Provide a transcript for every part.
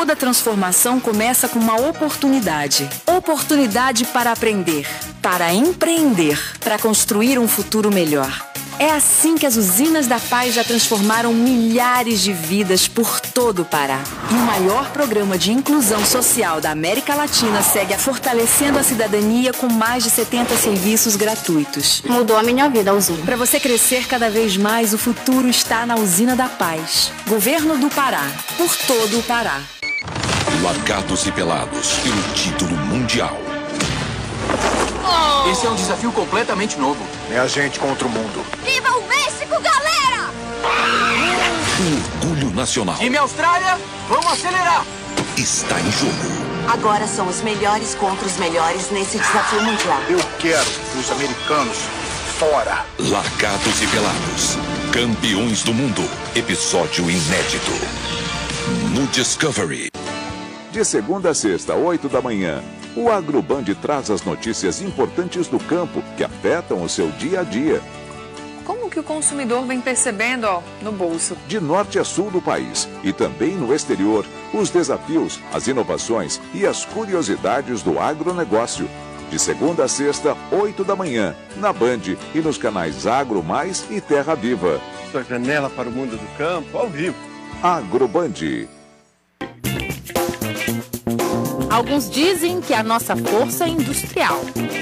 Toda transformação começa com uma oportunidade. Oportunidade para aprender, para empreender, para construir um futuro melhor. É assim que as usinas da paz já transformaram milhares de vidas por todo o Pará. E o maior programa de inclusão social da América Latina segue fortalecendo a cidadania com mais de 70 serviços gratuitos. Mudou a minha vida, a usina. Para você crescer cada vez mais, o futuro está na Usina da Paz. Governo do Pará, por todo o Pará. Largados e pelados pelo título mundial. Esse é um desafio completamente novo. É a gente contra o mundo. Viva o México, galera! O orgulho nacional. Time Austrália, vamos acelerar! Está em jogo. Agora são os melhores contra os melhores nesse desafio mundial. Eu quero os americanos fora. Largados e pelados. Campeões do mundo. Episódio inédito. No Discovery. De segunda a sexta, 8 da manhã. O Agroband traz as notícias importantes do campo que afetam o seu dia a dia. Como que o consumidor vem percebendo, no bolso? De norte a sul do país e também no exterior, os desafios, as inovações e as curiosidades do agronegócio. De segunda a sexta, 8 da manhã, na Band e nos canais Agro Mais e Terra Viva. Sua janela para o mundo do campo, ao vivo. Agroband. Alguns dizem que a nossa força é industrial.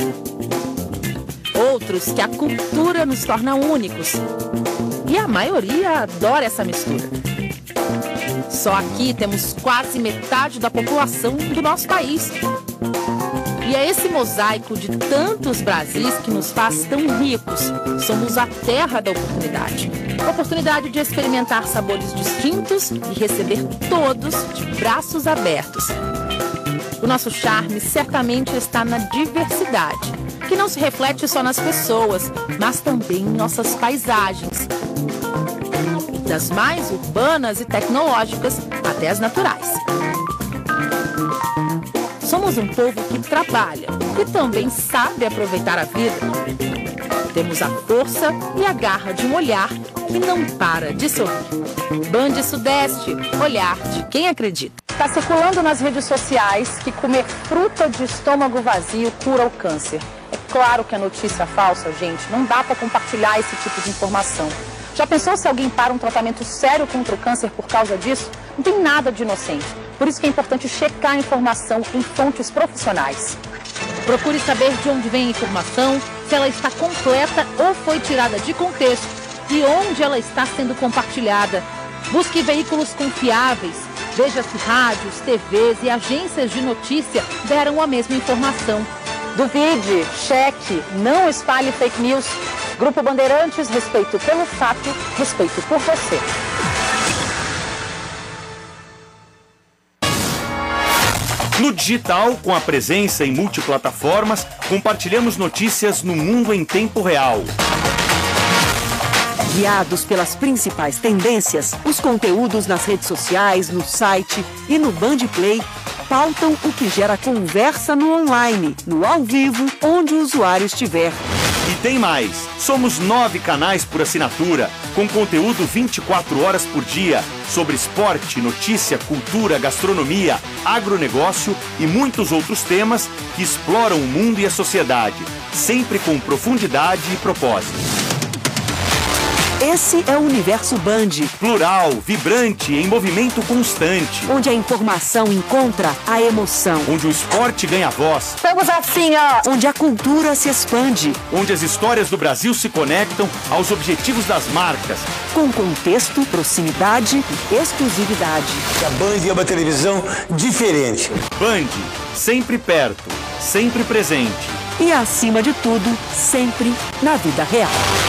Outros que a cultura nos torna únicos. E a maioria adora essa mistura. Só aqui temos quase metade da população do nosso país. E é esse mosaico de tantos Brasis que nos faz tão ricos. Somos a terra da oportunidade. Oportunidade de experimentar sabores distintos e receber todos de braços abertos. O nosso charme certamente está na diversidade, que não se reflete só nas pessoas, mas também em nossas paisagens. Das mais urbanas e tecnológicas até as naturais. Somos um povo que trabalha e também sabe aproveitar a vida. Temos a força e a garra de um olhar que não para de sorrir. Band Sudeste, olhar de quem acredita. Está circulando nas redes sociais que comer fruta de estômago vazio cura o câncer. É claro que é notícia falsa, gente. Não dá para compartilhar esse tipo de informação. Já pensou se alguém para um tratamento sério contra o câncer por causa disso? Não tem nada de inocente. Por isso que é importante checar a informação em fontes profissionais. Procure saber de onde vem a informação, se ela está completa ou foi tirada de contexto e onde ela está sendo compartilhada. Busque veículos confiáveis. Veja se rádios, TVs e agências de notícia deram a mesma informação. Duvide, cheque, não espalhe fake news. Grupo Bandeirantes, respeito pelo fato, respeito por você. No digital, com a presença em multiplataformas, compartilhamos notícias no mundo em tempo real. Guiados pelas principais tendências, os conteúdos nas redes sociais, no site e no Band Play pautam o que gera conversa no online, no ao vivo, onde o usuário estiver. E tem mais! Somos 9 canais por assinatura, com conteúdo 24 horas por dia, sobre esporte, notícia, cultura, gastronomia, agronegócio e muitos outros temas que exploram o mundo e a sociedade, sempre com profundidade e propósito. Esse é o Universo Band. Plural, vibrante, em movimento constante. Onde a informação encontra a emoção. Onde o esporte ganha voz. Estamos assim, ó. Onde a cultura se expande. Onde as histórias do Brasil se conectam aos objetivos das marcas. Com contexto, proximidade e exclusividade. A Band é uma televisão diferente. Band, sempre perto, sempre presente. E acima de tudo, sempre na vida real.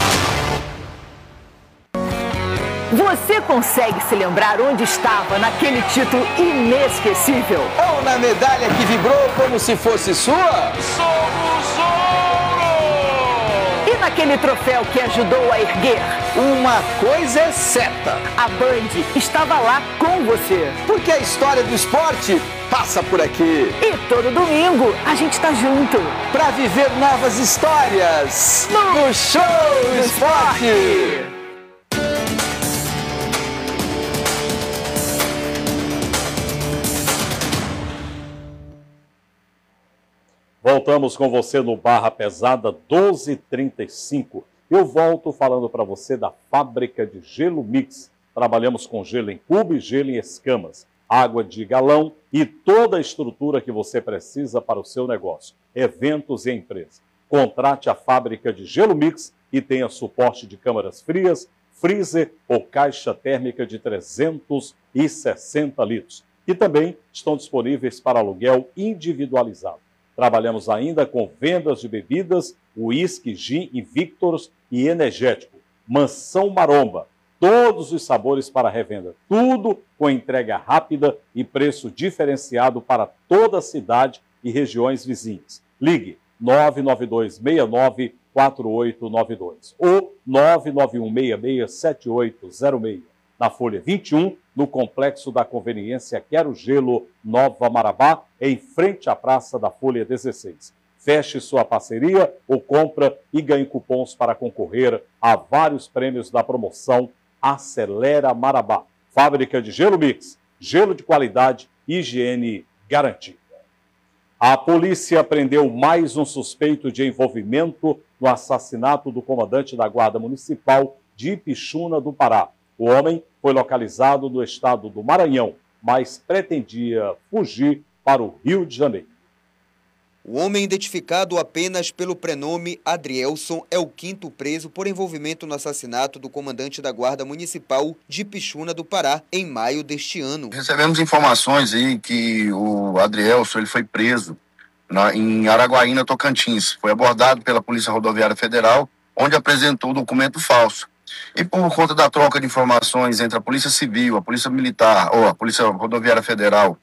Você consegue se lembrar onde estava naquele título inesquecível? Ou na medalha que vibrou como se fosse sua? Somos ouro! E naquele troféu que ajudou a erguer? Uma coisa é certa: a Band estava lá com você. Porque a história do esporte passa por aqui. E todo domingo a gente tá junto. Pra viver novas histórias no Show do Esporte. Voltamos com você no Barra Pesada 1235. Eu volto falando para você da fábrica de gelo mix. Trabalhamos com gelo em cubo e gelo em escamas, água de galão e toda a estrutura que você precisa para o seu negócio, eventos e empresa. Contrate a fábrica de gelo mix e tenha suporte de câmaras frias, freezer ou caixa térmica de 360 litros. E também estão disponíveis para aluguel individualizado. Trabalhamos ainda com vendas de bebidas, uísque, gin, Invictus e energético. Mansão Maromba. Todos os sabores para revenda. Tudo com entrega rápida e preço diferenciado para toda a cidade e regiões vizinhas. Ligue 992694892 ou 991667806. Na Folha 21, no Complexo da Conveniência Quero Gelo, Nova Marabá, em frente à Praça da Folha 16. Feche sua parceria ou compra e ganhe cupons para concorrer a vários prêmios da promoção Acelera Marabá. Fábrica de gelo mix, gelo de qualidade, higiene garantida. A polícia prendeu mais um suspeito de envolvimento no assassinato do comandante da Guarda Municipal de Ipixuna do Pará. O homem foi localizado no estado do Maranhão, mas pretendia fugir para o Rio de Janeiro. O homem, identificado apenas pelo prenome Adrielson, é o 5º preso por envolvimento no assassinato do comandante da Guarda Municipal de Ipixuna do Pará, em maio deste ano. Recebemos informações aí que o Adrielson ele foi preso em Araguaína, Tocantins. Foi abordado pela Polícia Rodoviária Federal, onde apresentou documento falso. E por conta da troca de informações entre a Polícia Civil, a Polícia Militar ou a Polícia Rodoviária Federal,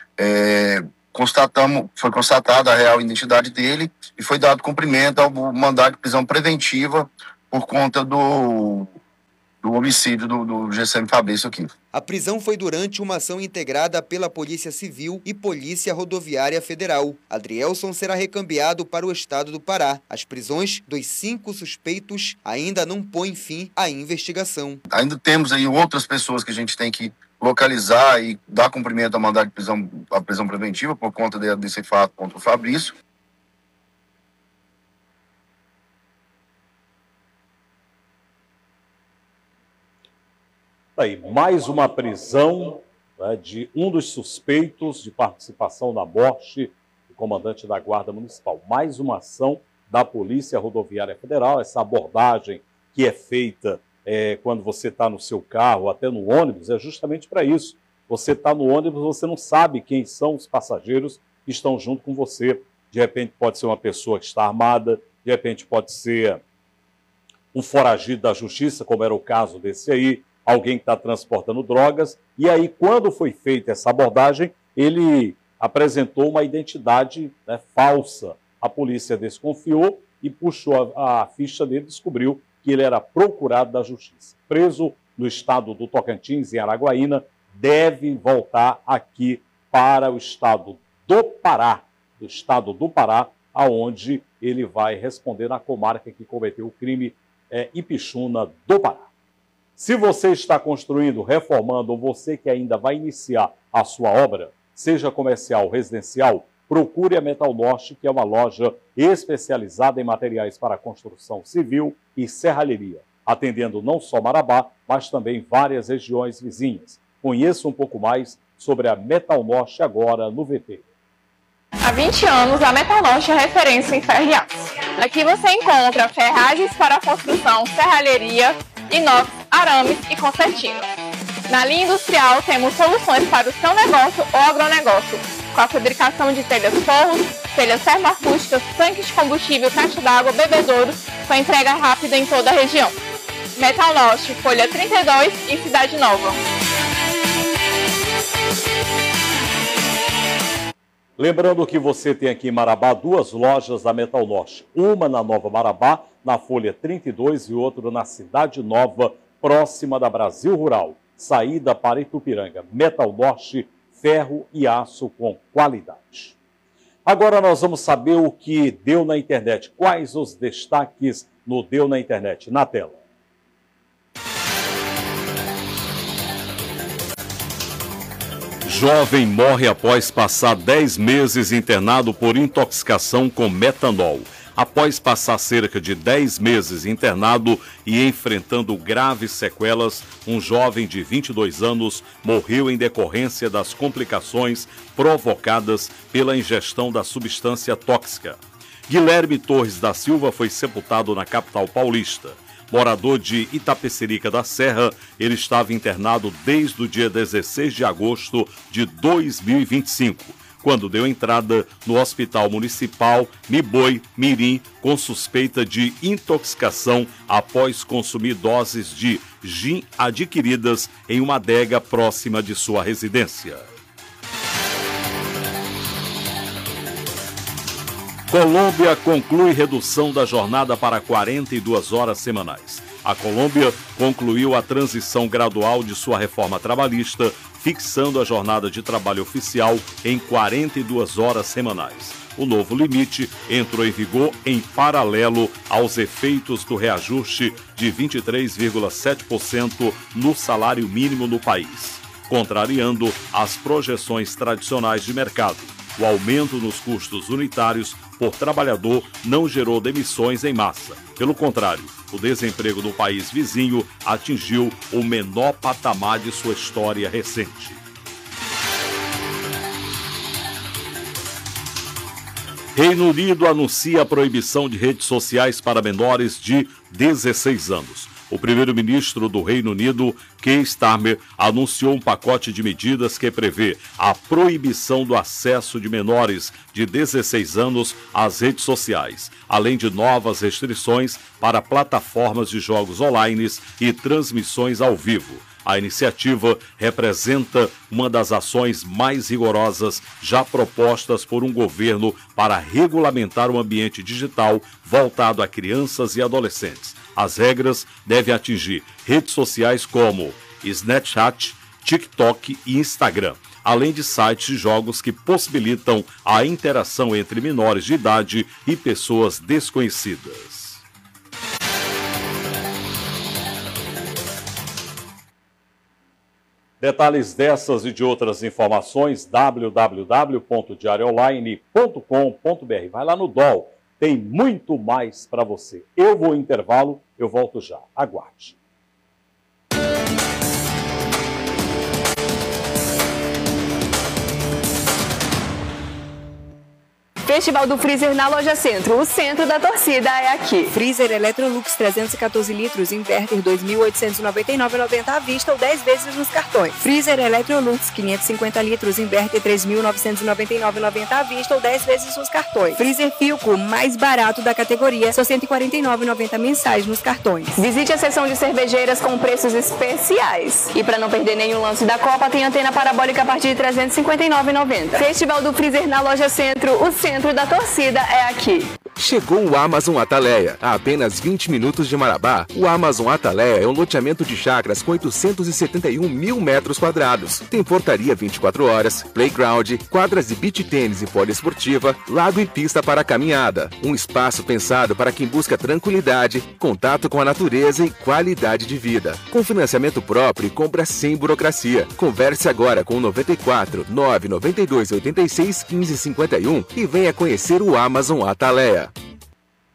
foi constatada a real identidade dele e foi dado cumprimento ao mandado de prisão preventiva por conta do homicídio do GCM Fabrício aqui. A prisão foi durante uma ação integrada pela Polícia Civil e Polícia Rodoviária Federal. Adrielson será recambiado para o estado do Pará. As prisões dos 5 suspeitos ainda não põem fim à investigação. Ainda temos aí outras pessoas que a gente tem que localizar e dar cumprimento ao mandado de prisão, à prisão preventiva por conta desse fato contra o Fabrício. Aí, mais uma prisão, né, de um dos suspeitos de participação na morte do comandante da Guarda Municipal. Mais uma ação da Polícia Rodoviária Federal, essa abordagem que é feita quando você está no seu carro, até no ônibus, é justamente para isso. Você está no ônibus, você não sabe quem são os passageiros que estão junto com você. De repente pode ser uma pessoa que está armada, de repente pode ser um foragido da justiça, como era o caso desse aí, alguém que está transportando drogas. E aí, quando foi feita essa abordagem, ele apresentou uma identidade, né, falsa. A polícia desconfiou e puxou a ficha dele, descobriu que ele era procurado da justiça. Preso no estado do Tocantins, em Araguaína, deve voltar aqui para o estado do Pará, aonde ele vai responder na comarca que cometeu o crime, Ipixuna do Pará. Se você está construindo, reformando, ou você que ainda vai iniciar a sua obra, seja comercial ou residencial, procure a Metal Norte, que é uma loja especializada em materiais para construção civil e serralheria, atendendo não só Marabá, mas também várias regiões vizinhas. Conheça um pouco mais sobre a Metal Norte agora no VT. Há 20 anos, a Metal Norte é referência em ferro e aço. Aqui você encontra ferragens para construção, serralheria, inox, arames e concertinos. Na linha industrial, temos soluções para o seu negócio ou agronegócio, com a fabricação de telhas forros, telhas termoacústicas, tanques de combustível, caixa d'água, bebedouros, com entrega rápida em toda a região. Metal Norte, Folha 32 e Cidade Nova. Lembrando que você tem aqui em Marabá 2 lojas da Metal Norte. Uma na Nova Marabá, na Folha 32, e outra na Cidade Nova, próxima da Brasil Rural. Saída para Itupiranga. Metal Norte, ferro e aço com qualidade. Agora nós vamos saber o que deu na internet. Quais os destaques no Deu na Internet? Na tela. Jovem morre após passar 10 meses internado por intoxicação com metanol. Após passar cerca de 10 meses internado e enfrentando graves sequelas, um jovem de 22 anos morreu em decorrência das complicações provocadas pela ingestão da substância tóxica. Guilherme Torres da Silva foi sepultado na capital paulista. Morador de Itapecerica da Serra, ele estava internado desde o dia 16 de agosto de 2025, quando deu entrada no Hospital Municipal Miboi Mirim com suspeita de intoxicação após consumir doses de gin adquiridas em uma adega próxima de sua residência. Colômbia conclui redução da jornada para 42 horas semanais. A Colômbia concluiu a transição gradual de sua reforma trabalhista, fixando a jornada de trabalho oficial em 42 horas semanais. O novo limite entrou em vigor em paralelo aos efeitos do reajuste de 23,7% no salário mínimo no país, contrariando as projeções tradicionais de mercado. O aumento nos custos unitários por trabalhador não gerou demissões em massa. Pelo contrário, o desemprego no país vizinho atingiu o menor patamar de sua história recente. Reino Unido anuncia a proibição de redes sociais para menores de 16 anos. O primeiro-ministro do Reino Unido, Keir Starmer, anunciou um pacote de medidas que prevê a proibição do acesso de menores de 16 anos às redes sociais, além de novas restrições para plataformas de jogos online e transmissões ao vivo. A iniciativa representa uma das ações mais rigorosas já propostas por um governo para regulamentar o ambiente digital voltado a crianças e adolescentes. As regras devem atingir redes sociais como Snapchat, TikTok e Instagram, além de sites de jogos que possibilitam a interação entre menores de idade e pessoas desconhecidas. Detalhes dessas e de outras informações, www.diarioonline.com.br. Vai lá no DOL, tem muito mais para você. Eu vou ao intervalo, eu volto já. Aguarde. Festival do Freezer na Loja Centro. O centro da torcida é aqui. Freezer Electrolux 314 litros, inverter 2.899,90 à vista ou 10 vezes nos cartões. Freezer Electrolux 550 litros, inverter 3.999,90 à vista ou 10 vezes nos cartões. Freezer Philco, mais barato da categoria, só R$ 149,90 mensais nos cartões. Visite a seção de cervejeiras com preços especiais. E para não perder nenhum lance da Copa, tem antena parabólica a partir de R$ 359,90. Festival do Freezer na Loja Centro. O centro da torcida é aqui. Chegou o Amazon Ataleia. A apenas 20 minutos de Marabá, o Amazon Ataleia é um loteamento de chácaras com 871 mil metros quadrados. Tem portaria 24 horas, playground, quadras de beach tênis e poliesportiva, lago e pista para caminhada. Um espaço pensado para quem busca tranquilidade, contato com a natureza e qualidade de vida. Com financiamento próprio e compra sem burocracia. Converse agora com 94 992 86 15 51 e venha conhecer o Amazon Ataleia.